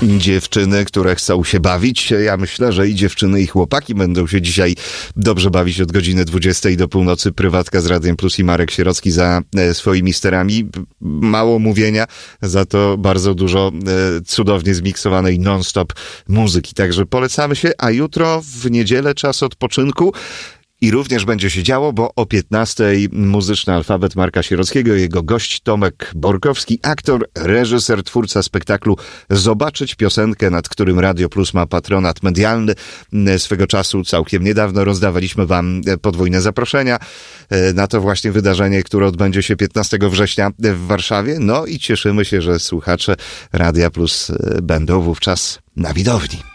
dziewczyny, które chcą się bawić. Ja myślę, że i dziewczyny, i chłopaki będą się dzisiaj dobrze bawić od godziny 20 do północy. Prywatka z Radiem Plus i Marek Sierocki za swoimi sterami. Mało mówienia, za to bardzo dużo cudownie zmiksowanej non-stop muzyki. Także polecamy się, a jutro w niedzielę czas odpoczynku. I również będzie się działo, bo o 15:00 muzyczny alfabet Marka Sierockiego, jego gość Tomek Borkowski, aktor, reżyser, twórca spektaklu Zobaczyć piosenkę, nad którym Radio Plus ma patronat medialny. Swego czasu, całkiem niedawno, rozdawaliśmy wam podwójne zaproszenia na to właśnie wydarzenie, które odbędzie się 15 września w Warszawie. No i cieszymy się, że słuchacze Radia Plus będą wówczas na widowni.